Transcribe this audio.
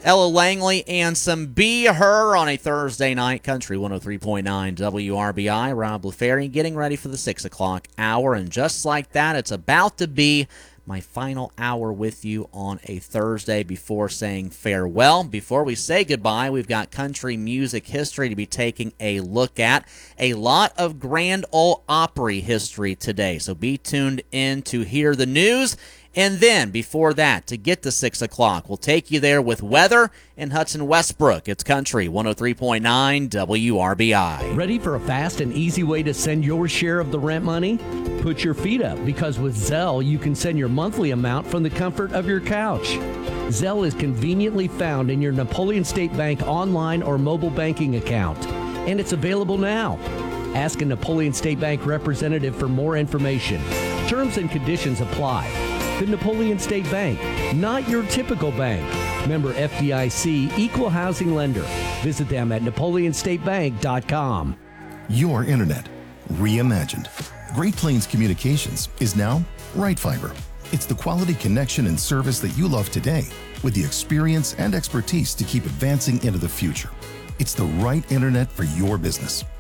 Ella Langley and some Be Her on a Thursday night. Country 103.9 WRBI. Rob LaFerry getting ready for the 6 o'clock hour. And just like that, it's about to be my final hour with you on a Thursday before saying farewell. Before we say goodbye, we've got country music history to be taking a look at. A lot of Grand Ole Opry history today, so be tuned in to hear the news. And then, before that, to get to 6 o'clock, we'll take you there with weather in Hudson Westbrook. It's Country 103.9 WRBI. Ready for a fast and easy way to send your share of the rent money? Put your feet up, because with Zelle, you can send your monthly amount from the comfort of your couch. Zelle is conveniently found in your Napoleon State Bank online or mobile banking account, and it's available now. Ask a Napoleon State Bank representative for more information. Terms and conditions apply. The Napoleon State Bank, not your typical bank. Member FDIC, equal housing lender. Visit them at NapoleonStateBank.com. Your internet, reimagined. Great Plains Communications is now Right Fiber. It's the quality connection and service that you love today, with the experience and expertise to keep advancing into the future. It's the right internet for your business.